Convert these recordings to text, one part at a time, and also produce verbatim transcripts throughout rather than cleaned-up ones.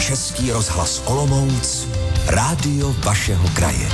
Český rozhlas Olomouc, rádio vašeho kraje.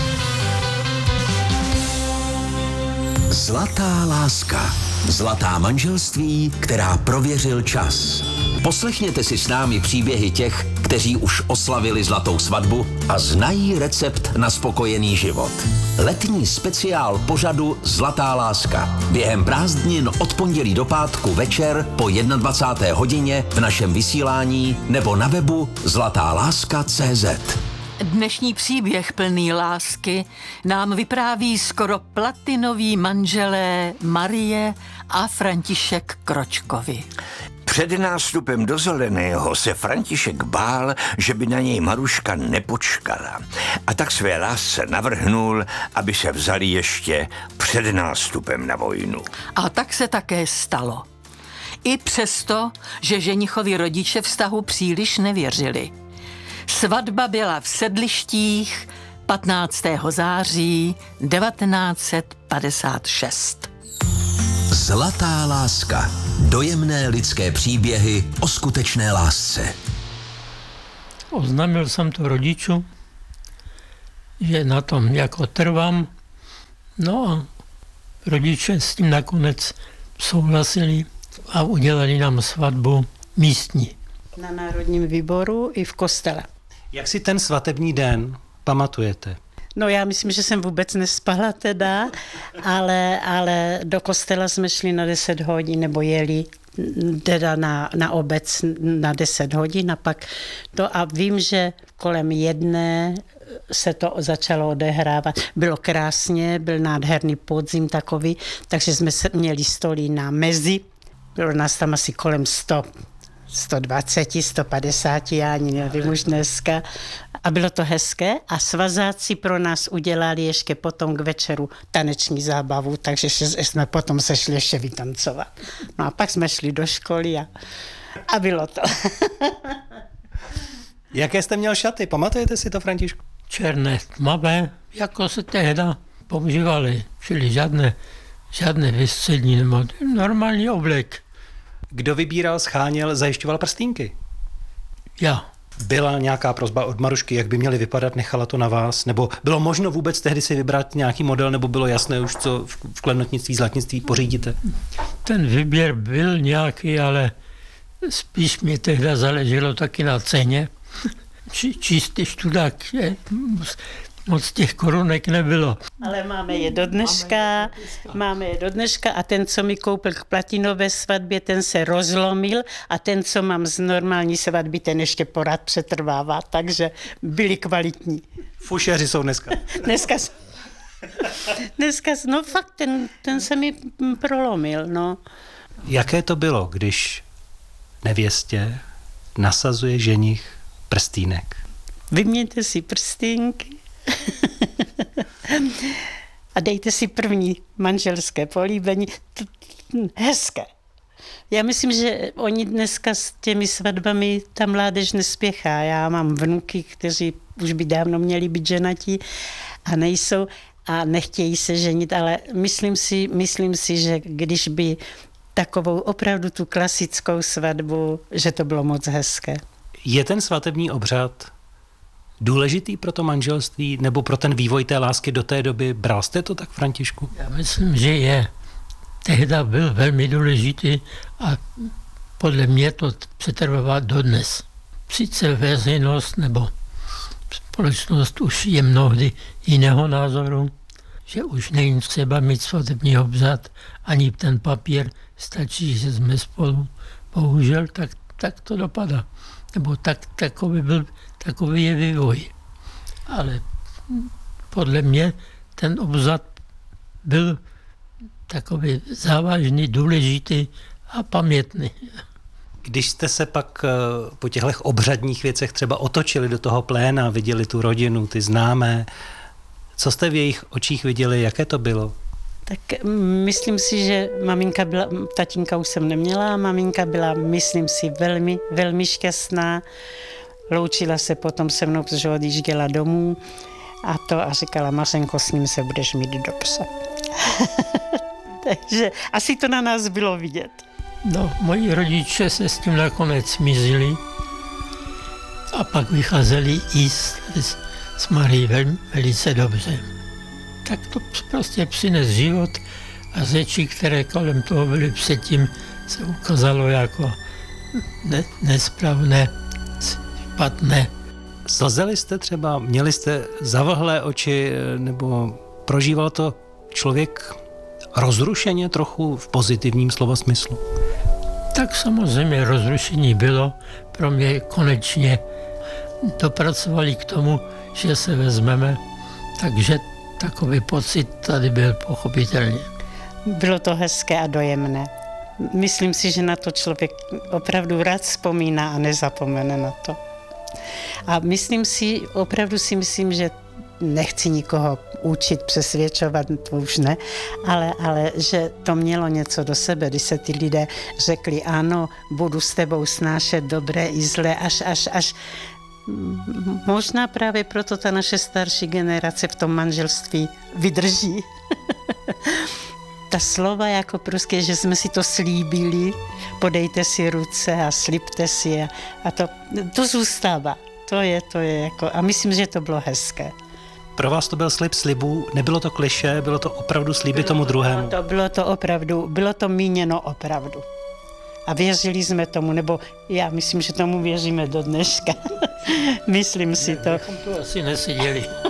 Zlatá láska. Zlatá manželství, která prověřil čas. Poslechněte si s námi příběhy těch, kteří už oslavili zlatou svatbu a znají recept na spokojený život. Letní speciál pořadu Zlatá láska. Během prázdnin od pondělí do pátku večer po dvacáté jedné hodině v našem vysílání nebo na webu zlatáláska tečka cé zet. Dnešní příběh plný lásky nám vypráví skoro platinoví manželé Marie a František Kročkovi. Před nástupem do Zeleného se František bál, že by na něj Maruška nepočkala. A tak své lásce navrhnul, aby se vzali ještě před nástupem na vojnu. A tak se také stalo. I přesto, že ženichovi rodiče vztahu příliš nevěřili. Svatba byla v Sedlištích patnáctého září devatenáct set padesát šest. Zlatá láska. Dojemné lidské příběhy o skutečné lásce. Oznámil jsem to rodičům, že na tom jako trvám. No a rodiče s tím nakonec souhlasili a udělali nám svatbu místní. Na Národním výboru i v kostele. Jak si ten svatební den pamatujete? No já myslím, že jsem vůbec nespala teda, ale, ale do kostela jsme šli na deset hodin, nebo jeli teda na, na obec na deset hodin a pak to a vím, že kolem jedné se to začalo odehrávat. Bylo krásně, byl nádherný podzim takový, takže jsme se měli stolí na mezi, bylo nás tam asi kolem sto. sto dvacet, sto padesát, já ani nevím už dneska. A bylo to hezké a svazáci pro nás udělali ještě potom k večeru taneční zábavu, takže jsme potom se šli ještě vytancovat. No a pak jsme šli do školy a, a bylo to. Jaké jste měl šaty? Pamatujete si to, Františku? Černé, tmavé, jako se tehda používali, čili žádné, žádné vystřední nebo normální oblek. Kdo vybíral, scháněl, zajišťoval prstínky? Já. Byla nějaká prosba od Marušky, jak by měly vypadat, nechala to na vás? Nebo bylo možno vůbec tehdy si vybrat nějaký model, nebo bylo jasné už, co v klenotnictví, zlatnictví pořídíte? Ten výběr byl nějaký, ale spíš mě tehda záleželo taky na ceně. Či, čistý študák, je, moc těch korunek nebylo. Ale máme je do dneška, máme je do dneška a ten, co mi koupil k platinové svatbě, ten se rozlomil a ten, co mám z normální svatby, ten ještě porad přetrvává, takže byli kvalitní. Fušeři jsou dneska. Dneska, dneska no fakt, ten, ten se mi prolomil, no. Jaké to bylo, když nevěstě nasazuje ženich prstýnek? Vyměňte si prstýnky a dejte si první manželské políbení. Hezké. Já myslím, že oni dneska s těmi svatbami ta mládež nespěchá. Já mám vnuky, kteří už by dávno měli být ženatí a nejsou a nechtějí se ženit, ale myslím si, myslím si, že když by takovou opravdu tu klasickou svatbu, že to bylo moc hezké. Je ten svatební obřad důležitý pro to manželství nebo pro ten vývoj té lásky do té doby? Bral jste to tak, Františku? Já myslím, že je. Tehda byl velmi důležitý a podle mě to přetrvává dodnes. Sice veřejnost nebo společnost už je mnohdy jiného názoru, že už není třeba mít svatební obřad, ani ten papír, stačí, že jsme spolu. Bohužel tak, tak to dopadá. Nebo tak, takový, byl, takový je vývoj. Ale podle mě ten obřad byl takový závažný, důležitý a pamětný. Když jste se pak po těchto obřadních věcech třeba otočili do toho pléna, viděli tu rodinu, ty známé, co jste v jejich očích viděli, jaké to bylo? Tak myslím si, že maminka byla, tatínka už jsem neměla, maminka byla, myslím si, velmi, velmi šťastná. Loučila se potom se mnou, protože odjížděla domů a to a říkala, Mařenko, s ním se budeš mít dobře. Takže asi to na nás bylo vidět. No, moji rodiče se s tím nakonec smířili. A pak vycházeli jíst s, s Marií vel, velice dobře. Tak to prostě přines život a řeči, které kolem toho byly předtím, se ukázalo jako ne, nesprávné, špatné. Slzeli jste třeba, měli jste zavlhlé oči, nebo prožíval to člověk rozrušeně trochu v pozitivním slova smyslu? Tak samozřejmě rozrušení bylo. Pro mě konečně dopracovali k tomu, že se vezmeme, takže takový pocit tady byl pochopitelně. Bylo to hezké a dojemné. Myslím si, že na to člověk opravdu rád vzpomíná a nezapomene na to. A myslím si, opravdu si myslím, že nechci nikoho učit, přesvědčovat, to už ne, ale, ale že to mělo něco do sebe, když se ty lidé řekli, ano, budu s tebou snášet dobré i zlé, až, až, až. Možná právě proto ta naše starší generace v tom manželství vydrží. Ta slova jako prostě, že jsme si to slíbili, podejte si ruce a slibte si a, a to, to zůstává. To je, to je jako, a myslím, že to bylo hezké. Pro vás to byl slib slibů, nebylo to klišé, bylo to opravdu slíbit tomu druhému? Bylo to, bylo to opravdu, bylo to míněno opravdu. A věřili jsme tomu, nebo já myslím, že tomu věříme do dneška. Myslím si to. Bychom tu asi neseděli.